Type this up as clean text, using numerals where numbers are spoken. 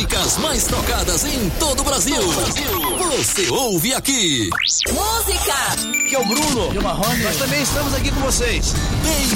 músicas mais tocadas em todo o Brasil. Você ouve aqui. Música. Que é o Bruno e o Marrone. Nós também estamos aqui com vocês.